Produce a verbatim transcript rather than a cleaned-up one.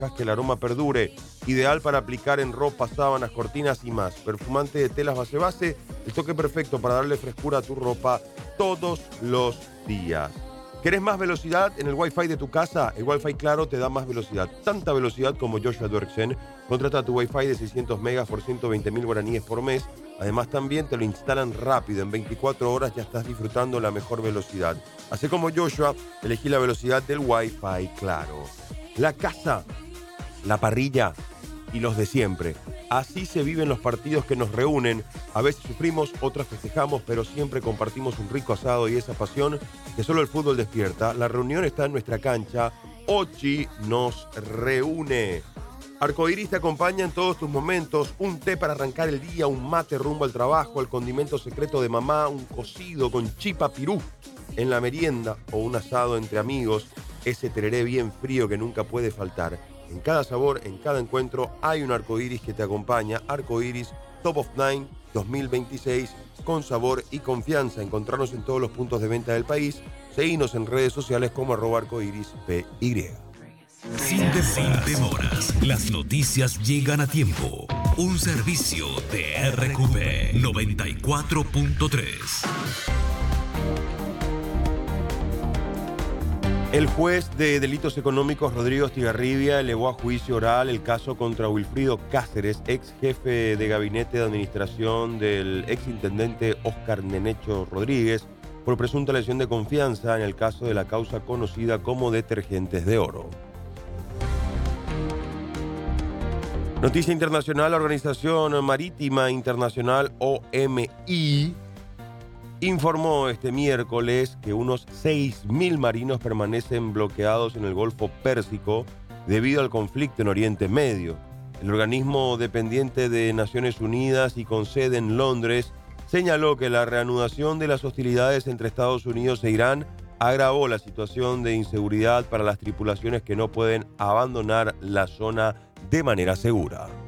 que el aroma perdure. Ideal para aplicar en ropa, sábanas, cortinas y más. Perfumante de telas base base, el toque perfecto para darle frescura a tu ropa todos los días. ¿Querés más velocidad en el Wi-Fi de tu casa? El Wi-Fi Claro te da más velocidad. Tanta velocidad como Joshua Duerksen. Contrata tu Wi-Fi de seiscientos megas por ciento veinte mil guaraníes por mes. Además, también te lo instalan rápido. En veinticuatro horas ya estás disfrutando la mejor velocidad. Así como Joshua, elegí la velocidad del Wi-Fi Claro. La casa, la parrilla y los de siempre. Así se viven los partidos que nos reúnen. A veces sufrimos, otras festejamos, pero siempre compartimos un rico asado y esa pasión que solo el fútbol despierta. La reunión está en nuestra cancha. Ochi nos reúne. Arcoiris te acompaña en todos tus momentos. Un té para arrancar el día, un mate rumbo al trabajo, el condimento secreto de mamá, un cocido con chipa pirú en la merienda o un asado entre amigos. Ese tereré bien frío que nunca puede faltar. En cada sabor, en cada encuentro, hay un arcoíris que te acompaña. Arcoíris Top of Nine dos mil veintiséis, con sabor y confianza. Encontrarnos en todos los puntos de venta del país. Seguinos en redes sociales como arroba arcoíris P Y. Sin demoras, las noticias llegan a tiempo. Un servicio de R Q P noventa y cuatro punto tres. El juez de delitos económicos Rodrigo Estigarribia elevó a juicio oral el caso contra Wilfrido Cáceres, ex jefe de gabinete de administración del ex intendente Óscar Nenecho Rodríguez, por presunta lesión de confianza en el caso de la causa conocida como Detergentes de Oro. Noticia internacional: la Organización Marítima Internacional O M I informó este miércoles que unos seis mil marinos permanecen bloqueados en el Golfo Pérsico debido al conflicto en Oriente Medio. El organismo dependiente de Naciones Unidas y con sede en Londres señaló que la reanudación de las hostilidades entre Estados Unidos e Irán agravó la situación de inseguridad para las tripulaciones que no pueden abandonar la zona de manera segura.